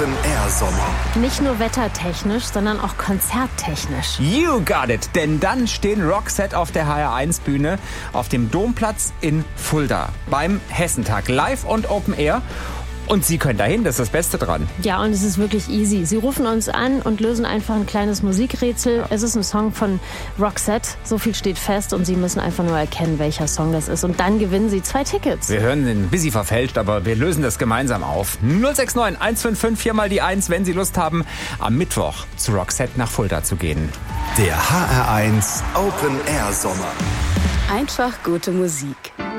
Open Air Sommer. Nicht nur wettertechnisch, sondern auch konzerttechnisch. You got it, denn dann stehen Roxette auf der HR1 Bühne auf dem Domplatz in Fulda beim Hessentag live und Open Air. Und Sie können dahin, das ist das Beste dran. Ja, und es ist wirklich easy. Sie rufen uns an und lösen einfach ein kleines Musikrätsel. Ja. Es ist ein Song von Roxette, so viel steht fest und Sie müssen einfach nur erkennen, welcher Song das ist. Und dann gewinnen Sie 2 Tickets. Wir hören den ein bisschen verfälscht, aber wir lösen das gemeinsam auf. 069 155 4 mal die 1, wenn Sie Lust haben, am Mittwoch zu Roxette nach Fulda zu gehen. Der HR1 Open Air Sommer. Einfach gute Musik.